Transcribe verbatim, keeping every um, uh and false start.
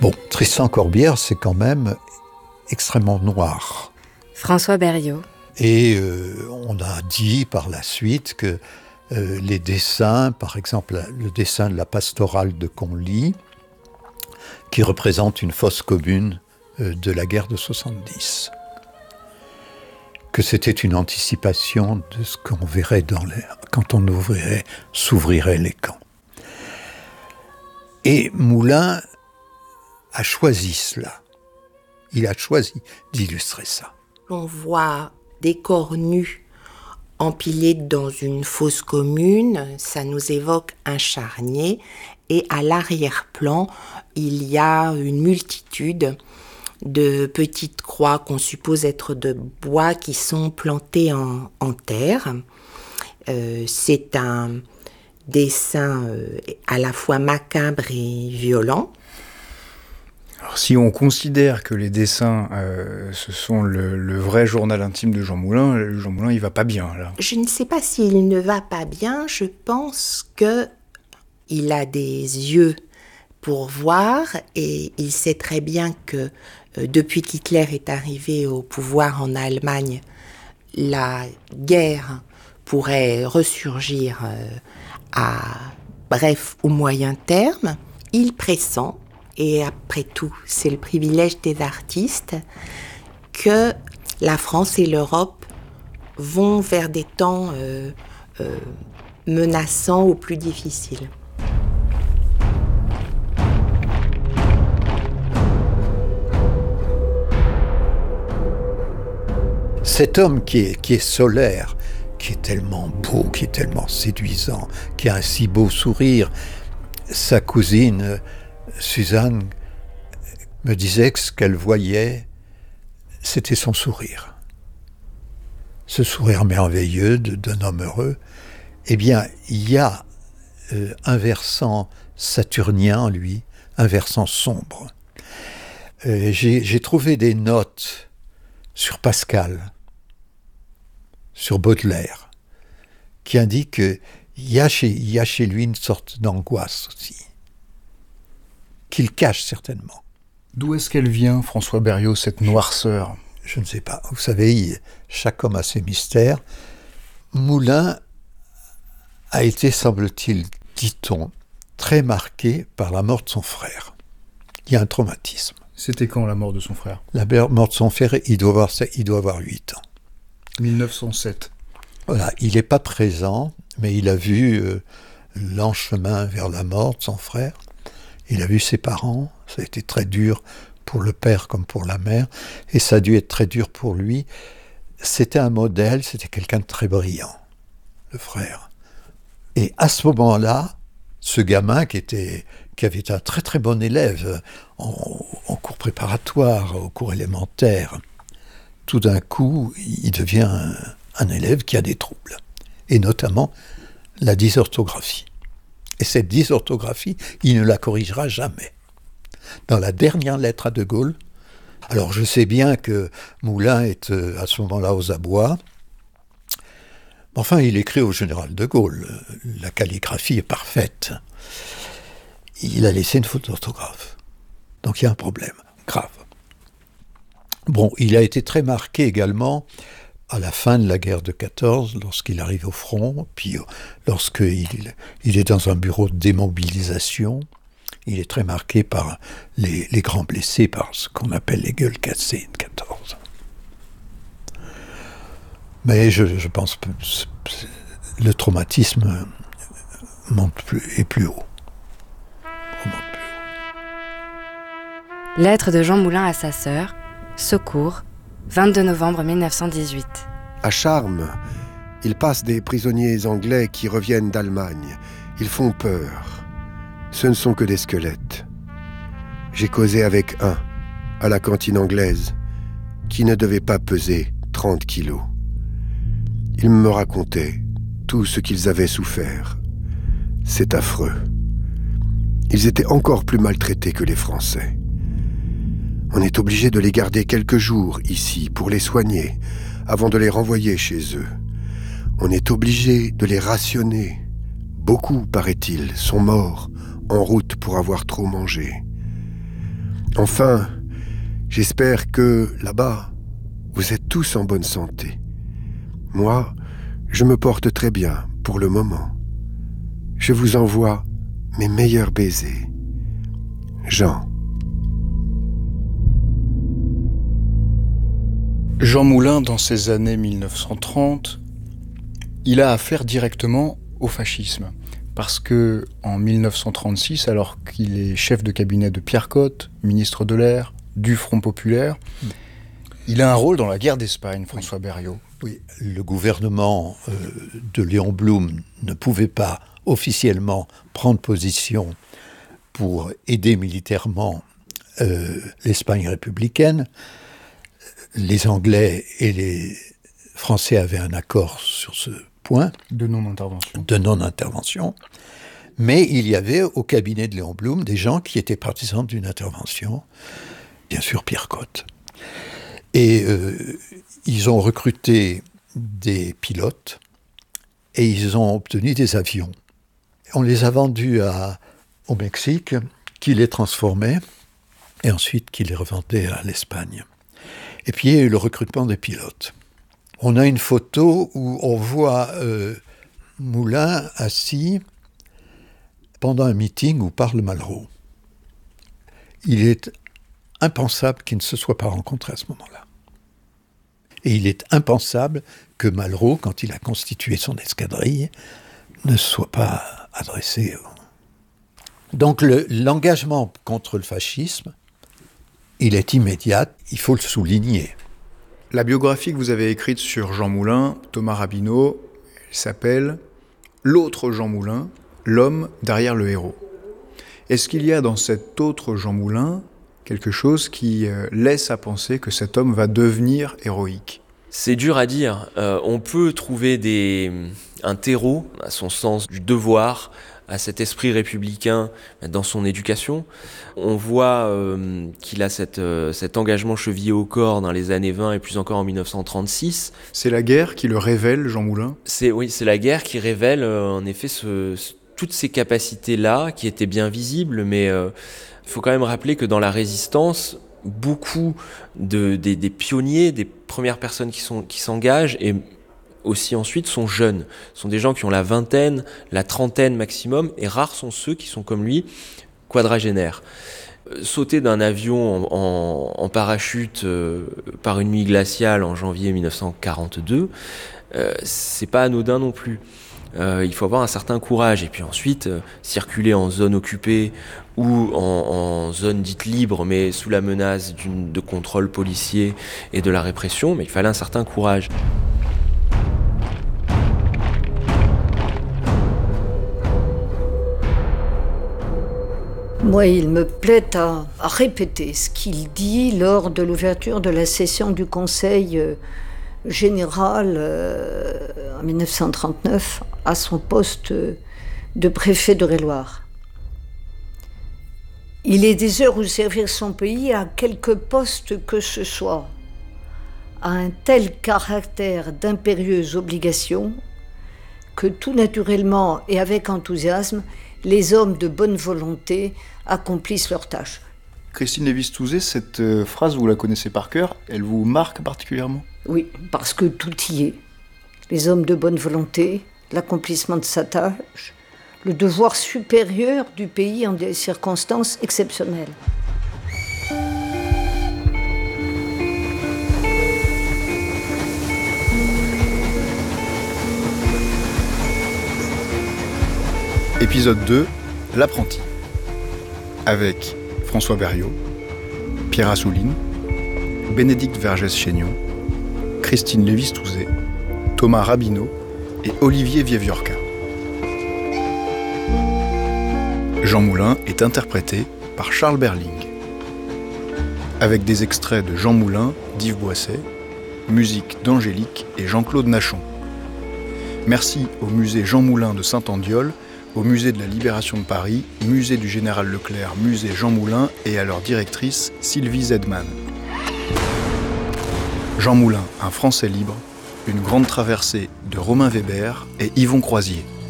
Bon, Tristan Corbière, c'est quand même extrêmement noir. François Berriot. Et euh, on a dit par la suite que euh, les dessins, par exemple le dessin de la pastorale de Conly, qui représente une fosse commune euh, de la guerre de soixante-dix, que c'était une anticipation de ce qu'on verrait dans les, quand on ouvrirait, s'ouvrirait les camps. Et Moulin a choisi cela. Il a choisi d'illustrer ça. On voit des corps nus empilés dans une fosse commune, ça nous évoque un charnier, et à l'arrière-plan, il y a une multitude de petites croix qu'on suppose être de bois qui sont plantées en, en terre. Euh, c'est un dessin euh, à la fois macabre et violent. Alors, si on considère que les dessins, euh, ce sont le, le vrai journal intime de Jean Moulin, Jean Moulin, il va pas bien, là. Je ne sais pas s'il ne va pas bien, je pense qu'il a des yeux pour voir, et il sait très bien que euh, depuis qu'Hitler est arrivé au pouvoir en Allemagne, la guerre pourrait ressurgir euh, à bref ou moyen terme. Il pressent, et après tout, c'est le privilège des artistes, que la France et l'Europe vont vers des temps euh, euh, menaçants ou plus difficiles. Cet homme qui est, qui est solaire, qui est tellement beau, qui est tellement séduisant, qui a un si beau sourire, sa cousine Suzanne me disait que ce qu'elle voyait, c'était son sourire. Ce sourire merveilleux de, d'un homme heureux. Eh bien, il y a euh, un versant saturnien en lui, un versant sombre. Euh, j'ai, j'ai trouvé des notes sur Pascal, sur Baudelaire, qui indiquent qu'il y a chez, il y a chez lui une sorte d'angoisse aussi, qu'il cache certainement. D'où est-ce qu'elle vient, François Berriot, cette noirceur ? Je ne sais pas. Vous savez, chaque homme a ses mystères. Moulin a été, semble-t-il, dit-on, très marqué par la mort de son frère. Il y a un traumatisme. C'était quand la mort de son frère ? La mort de son frère, il doit avoir, il doit avoir huit ans. mille neuf cent sept. Voilà, il n'est pas présent, mais il a vu euh, lent chemin vers la mort de son frère. Il a vu ses parents, ça a été très dur pour le père comme pour la mère, et ça a dû être très dur pour lui. C'était un modèle, c'était quelqu'un de très brillant, le frère. Et à ce moment-là, ce gamin qui, était, qui avait été un très très bon élève en, en cours préparatoire, au cours élémentaire, tout d'un coup, il devient un, un élève qui a des troubles, et notamment la dysorthographie. Et cette dysorthographie, il ne la corrigera jamais. Dans la dernière lettre à De Gaulle, alors je sais bien que Moulin est euh, à ce moment-là aux abois, enfin il écrit au général De Gaulle, la calligraphie est parfaite. Il a laissé une faute d'orthographe. Donc il y a un problème grave. Bon, il a été très marqué également à la fin de la guerre de quatorze, lorsqu'il arrive au front, puis lorsqu'il il est dans un bureau de démobilisation. Il est très marqué par les, les grands blessés, par ce qu'on appelle les gueules cassées de quatorze. Mais je, je pense que le traumatisme monte plus, est plus haut. Monte plus haut. Lettre de Jean Moulin à sa sœur, Secours, vingt-deux novembre mille neuf cent dix-huit. À Charmes, il passe des prisonniers anglais qui reviennent d'Allemagne. Ils font peur. Ce ne sont que des squelettes. J'ai causé avec un, à la cantine anglaise, qui ne devait pas peser trente kilos. Ils me racontaient tout ce qu'ils avaient souffert. C'est affreux. Ils étaient encore plus maltraités que les Français. On est obligé de les garder quelques jours ici pour les soigner, avant de les renvoyer chez eux. On est obligé de les rationner. Beaucoup, paraît-il, sont morts en route pour avoir trop mangé. Enfin, j'espère que, là-bas, vous êtes tous en bonne santé. Moi, je me porte très bien pour le moment. Je vous envoie mes meilleurs baisers. Jean. Jean Moulin, dans ces années mille neuf cent trente, il a affaire directement au fascisme. Parce que en mille neuf cent trente-six, alors qu'il est chef de cabinet de Pierre Cot, ministre de l'Air, du Front populaire, mmh. il a un rôle dans la guerre d'Espagne, François oui. Berriot. Oui, le gouvernement euh, de Léon Blum ne pouvait pas officiellement prendre position pour aider militairement euh, l'Espagne républicaine. Les Anglais et les Français avaient un accord sur ce point. De non-intervention. De non-intervention. Mais il y avait au cabinet de Léon Blum des gens qui étaient partisans d'une intervention. Bien sûr, Pierre Cot. Et euh, ils ont recruté des pilotes et ils ont obtenu des avions. On les a vendus à, au Mexique, qui les transformait et ensuite qui les revendait à l'Espagne. Et puis il y a eu le recrutement des pilotes. On a une photo où on voit euh, Moulin assis pendant un meeting où parle Malraux. Il est impensable qu'il ne se soit pas rencontré à ce moment-là. Et il est impensable que Malraux, quand il a constitué son escadrille, ne soit pas adressé. Au... Donc le, l'engagement contre le fascisme, il est immédiat, il faut le souligner. La biographie que vous avez écrite sur Jean Moulin, Thomas Rabineau, elle s'appelle « L'autre Jean Moulin, l'homme derrière le héros ». Est-ce qu'il y a dans cet autre Jean Moulin quelque chose qui euh, laisse à penser que cet homme va devenir héroïque ? C'est dur à dire. Euh, on peut trouver des, un terreau à son sens du devoir, à cet esprit républicain dans son éducation. On voit euh, qu'il a cette, euh, cet engagement chevillé au corps dans les années vingt et plus encore en mille neuf cent trente-six. C'est la guerre qui le révèle, Jean Moulin ? C'est, oui, c'est la guerre qui révèle euh, en effet ce, ce, toutes ces capacités-là qui étaient bien visibles, mais il euh, faut quand même rappeler que dans la résistance, beaucoup de, des, des pionniers, des premières personnes qui, sont, qui s'engagent et aussi ensuite sont jeunes, sont des gens qui ont la vingtaine, la trentaine maximum, et rares sont ceux qui sont comme lui quadragénaires. Sauter d'un avion en, en, en parachute euh, par une nuit glaciale en janvier mille neuf cent quarante-deux, euh, c'est pas anodin non plus. Euh, il faut avoir un certain courage, et puis ensuite euh, circuler en zone occupée ou en, en zone dite libre, mais sous la menace d'une, de contrôle policier et de la répression, mais il fallait un certain courage. Moi, il me plaît à, à répéter ce qu'il dit lors de l'ouverture de la session du Conseil euh, général euh, en mille neuf cent trente-neuf à son poste de préfet d'Eure-et-Loir. Il est des heures où servir son pays à quelque poste que ce soit a un tel caractère d'impérieuse obligation que tout naturellement et avec enthousiasme, les hommes de bonne volonté accomplissent leurs tâches. Christine Lévy-Stouzet, cette euh, phrase, vous la connaissez par cœur, elle vous marque particulièrement ? Oui, parce que tout y est. Les hommes de bonne volonté, l'accomplissement de sa tâche, le devoir supérieur du pays en des circonstances exceptionnelles. Épisode deux, l'apprenti. Avec François Berriot, Pierre Assouline, Bénédicte Vergès-Chénion, Christine Lévy-Stouzet, Thomas Rabineau et Olivier Vieviorca. Jean Moulin est interprété par Charles Berling. Avec des extraits de Jean Moulin, d'Yves Boisset, musique d'Angélique et Jean-Claude Nachon. Merci au musée Jean Moulin de Saint-Andiol, au musée de la Libération de Paris, musée du Général Leclerc, musée Jean Moulin et à leur directrice Sylvie Zedman. Jean Moulin, un Français libre, une grande traversée de Romain Weber et Yvon Croisier.